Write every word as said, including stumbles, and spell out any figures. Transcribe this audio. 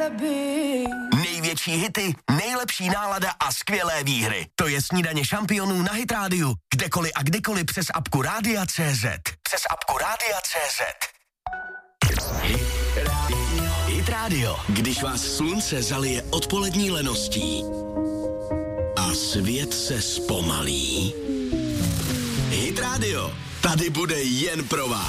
Největší hity, nejlepší nálada a skvělé výhry. To je Snídaně šampionů na Hit Radio. Kdekoliv a kdykoliv přes apku Rádia tečka cé zet. Přes apku Rádia tečka cé zet. Hit Radio. Hit Radio. Když vás slunce zalije odpolední leností a svět se zpomalí. Hit Radio. Tady bude jen pro vás.